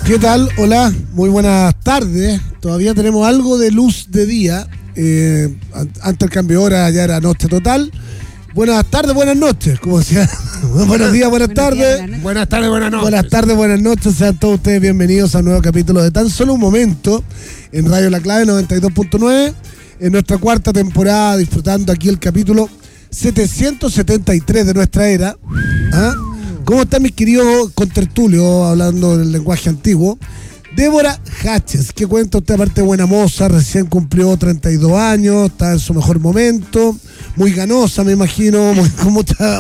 ¿Qué tal? Hola, muy buenas tardes. Todavía tenemos algo de luz de día. Antes del cambio de hora ya era noche total. Buenas tardes, buenas noches, como decía. Buenos días, buenas tardes. Buenas tardes, buenas noches. Buenas tardes, buenas noches. Sean todos ustedes bienvenidos a un nuevo capítulo de Tan Solo un Momento en Radio La Clave 92.9. En nuestra cuarta temporada, disfrutando aquí el capítulo 773 de nuestra era. ¿Ah? ¿Cómo están mis queridos contertulios, hablando del lenguaje antiguo? Débora Hatches, ¿qué cuenta usted? Aparte de buena moza, recién cumplió 32 años, está en su mejor momento, muy ganosa, me imagino, con mucha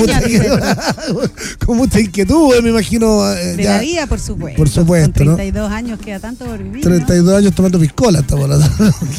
inquietud, me imagino. De la vida, por supuesto. Por supuesto, con 32 años queda tanto por vivir, 32 años tomando piscola, estamos hablando.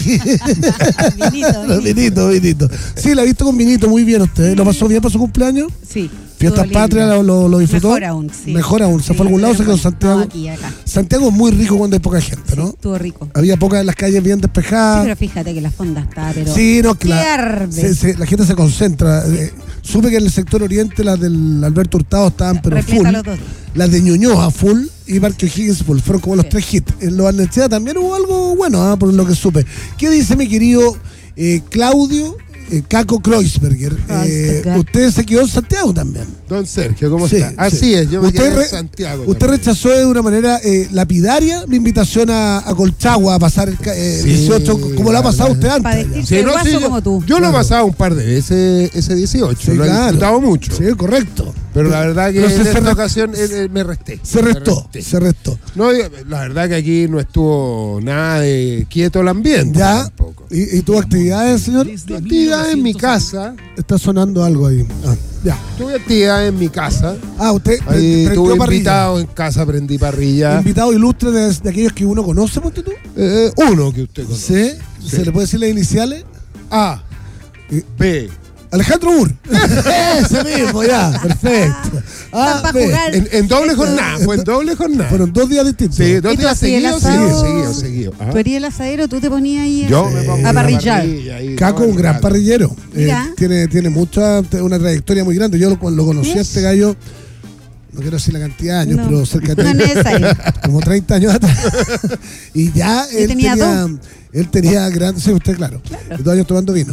Vinito. Sí, la he visto con vinito, muy bien usted. ¿Lo pasó bien para su cumpleaños? Sí. ¿Fiestas patrias lo disfrutó? Mejor aún, sí. Mejor aún. ¿Se fue a algún lado? ¿Se quedó en Santiago? No, aquí, acá. Santiago es muy rico cuando hay poca gente, ¿no? Sí, estuvo rico. Había pocas en las calles bien despejadas. Sí, pero fíjate que la fonda está, pero... Sí, no, que la gente se concentra. Supe que en el sector oriente las del Alberto Hurtado estaban, pero repleta full. los dos. Las de Ñuñoa full y Parque O'Higgins full. Fueron como los tres hits. En los Barnechea también hubo algo bueno, por lo que supe. ¿Qué dice mi querido Claudio Caco Kreuzberger? Usted se quedó en Santiago también. Don Sergio, ¿cómo Sí, está? sí. Así es, yo me Usted quedé en Santiago. Usted también. rechazó de una manera lapidaria mi invitación a Colchagua a pasar el 18, como lo ha pasado usted Para antes. vestirse de guaso como tú. Yo lo he pasado un par de veces ese 18, Sí, lo he claro. disfrutado mucho. Sí, correcto. Pero la verdad que Pero en esta ocasión me resté. Se restó. No, la verdad que aquí no estuvo nada de quieto el ambiente. Ya. Tampoco. ¿Y tuvo actividades, señor? Tuve actividades en mi casa. Está sonando algo ahí. Ya. Tuve actividades en mi casa. Usted Ahí prendió tuve parrilla. invitado en casa, prendí parrilla. Invitado ilustre de aquellos que uno conoce, ponte tú. Uno que usted conoce. ¿Sí? ¿Se le puede decir las iniciales? A, B. Alejandro Ur. Ese mismo, ya. Perfecto. Para B. jugar. En doble jornada, fue en doble jornada. Fueron 2 días distintos. Sí, 2 ¿Y tú días hacías el seguidos, asado? seguidos. ¿Tú eres el asadero? ¿Tú te ponías ahí Yo me pongo a parrillar? Caco, un gran parrillero. Mira. Tiene una trayectoria muy grande. Yo cuando lo conocí a este gallo, no quiero decir la cantidad de años, No. pero cerca de No es necesario. como 30 años atrás. Y ya ¿Y tenía dos? Él tenía grandes, sí, usted claro. 2 años tomando vino.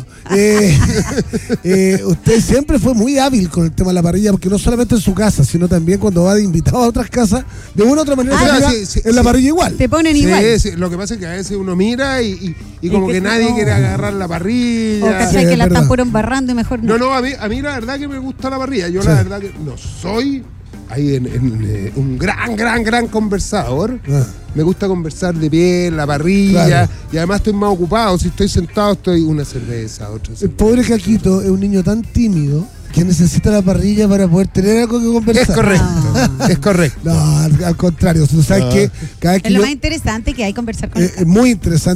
Usted siempre fue muy hábil con el tema de la parrilla, porque no solamente en su casa, sino también cuando va de invitado a otras casas, de una u otra manera en la parrilla igual. Te ponen igual. Sí, lo que pasa es que a veces uno mira y como que nadie quiere agarrar la parrilla. O cachai Sí, que es la verdad. están puro embarrando y mejor no. No, a mí la verdad que me gusta la parrilla. Yo Sí. la verdad que no soy ahí un gran conversador. Me gusta conversar de pie, en la parrilla, Claro. y además estoy más ocupado. Si estoy sentado, estoy una cerveza, otra El cerveza. pobre Caquito es un niño tan tímido que necesita la parrilla para poder tener algo que conversar. Es correcto, es correcto. No, al contrario. Tú sabes que cada vez que Es lo yo- más interesante que hay conversar con es muy interesante.